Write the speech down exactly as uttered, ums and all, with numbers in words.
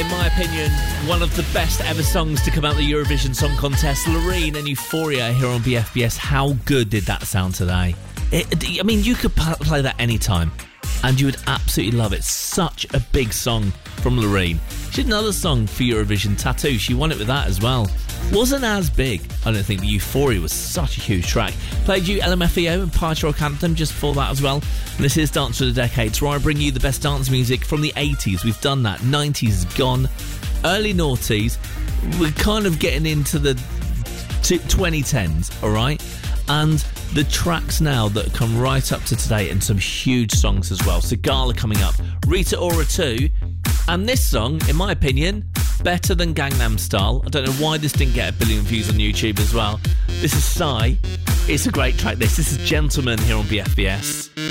in my opinion, one of the best ever songs to come out of the Eurovision Song Contest. Loreen and Euphoria here on B F B S. How good did that sound today? It, I mean, you could play that anytime and you would absolutely love it. Such a big song from Loreen. She had another song for Eurovision, Tattoo. She won it with that as well. Wasn't as big, I don't think, but Euphoria was such a huge track. Played you L M F A O and Party Rock Anthem just before that as well. And this is Dance for the Decades, where I bring you the best dance music from the eighties. We've done that. nineties is gone. Early noughties. We're kind of getting into the twenty tens, alright? And the tracks now that come right up to today, and some huge songs as well. Sigala coming up, Rita Ora two, and this song, in my opinion, better than Gangnam Style. I don't know why this didn't get a billion views on YouTube as well. This is Psy. It's a great track. This, this is Gentleman here on B F B S.